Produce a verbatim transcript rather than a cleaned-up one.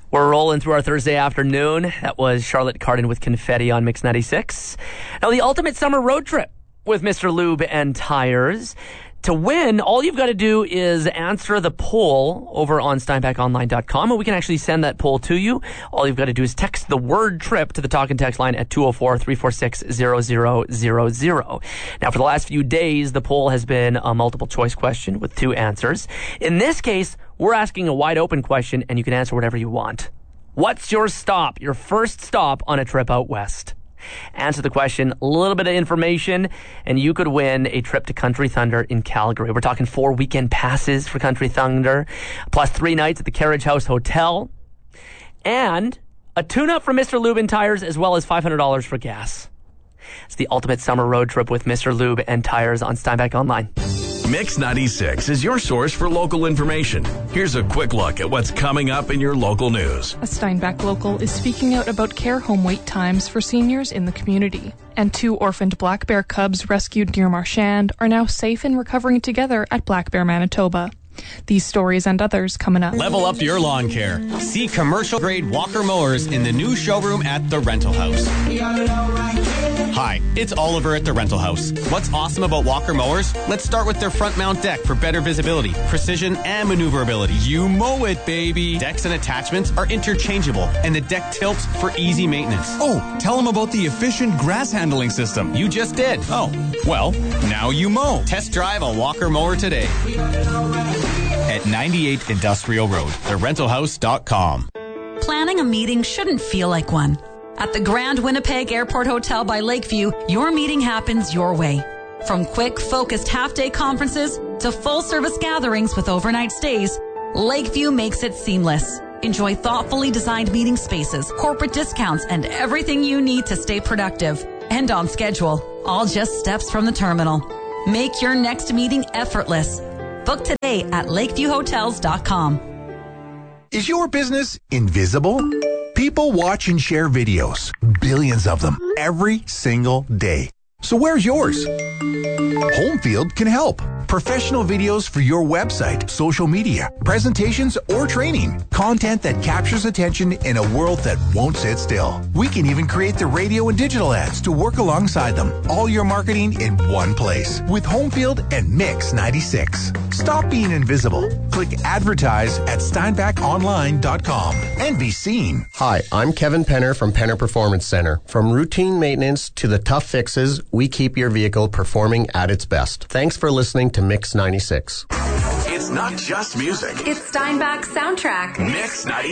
We're rolling through our Thursday afternoon. That was Charlotte Cardin with Confetti on Mix ninety-six. Now, the ultimate summer road trip with Mister Lube and Tires. To win, all you've got to do is answer the poll over on steinbach online dot com, and we can actually send that poll to you. All you've got to do is text the word trip to the talk and text line at two oh four, three four six, zero zero zero zero. Now, for the last few days, the poll has been a multiple choice question with two answers. In this case, we're asking a wide open question, and you can answer whatever you want. What's your stop, your first stop on a trip out west? Answer the question, a little bit of information, and you could win a trip to Country Thunder in Calgary. We're talking four weekend passes for Country Thunder, plus three nights at the Carriage House Hotel, and a tune-up from Mister Lube and Tires, as well as five hundred dollars for gas. It's the ultimate summer road trip with Mister Lube and Tires on Steinbach Online. Mix ninety-six is your source for local information. Here's a quick look at what's coming up in your local news. A Steinbach local is speaking out about care home wait times for seniors in the community. And two orphaned black bear cubs rescued near Marchand are now safe and recovering together at Black Bear, Manitoba. These stories and others coming up. Level up your lawn care. See commercial-grade Walker mowers in the new showroom at The Rental House. Hi, it's Oliver at The Rental House. What's awesome about Walker mowers? Let's start with their front mount deck for better visibility, precision, and maneuverability. You mow it, baby. Decks and attachments are interchangeable, and the deck tilts for easy maintenance. Oh, tell them about the efficient grass handling system. You just did. Oh, well, now you mow. Test drive a Walker mower today. At ninety-eight Industrial Road, the rental house dot com. Planning a meeting shouldn't feel like one. At the Grand Winnipeg Airport Hotel by Lakeview, your meeting happens your way. From quick, focused half-day conferences to full-service gatherings with overnight stays, Lakeview makes it seamless. Enjoy thoughtfully designed meeting spaces, corporate discounts, and everything you need to stay productive and on schedule, all just steps from the terminal. Make your next meeting effortless. Book today at lakeview hotels dot com. Is your business invisible? People watch and share videos, billions of them, every single day. So where's yours? Homefield can help. Professional videos for your website, social media, presentations, or training. Content that captures attention in a world that won't sit still. We can even create the radio and digital ads to work alongside them. All your marketing in one place with Homefield and Mix ninety-six. Stop being invisible. Click advertise at steinbach online dot com and be seen. Hi, I'm Kevin Penner from Penner Performance Center. From routine maintenance to the tough fixes, we keep your vehicle performing at its best. Thanks for listening to Mix ninety-six. It's not just music. It's Steinbach's soundtrack. Mix ninety-six.